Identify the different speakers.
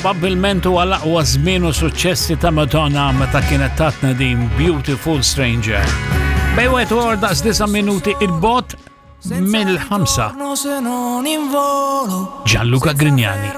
Speaker 1: probabbilment huwa l-aqwa żmien u suċċessi ta' Madonna meta kienet tatna din Beautiful Stranger. Bejwet u daqs 9 minuti il-bot mill-5. Gianluca Grignani.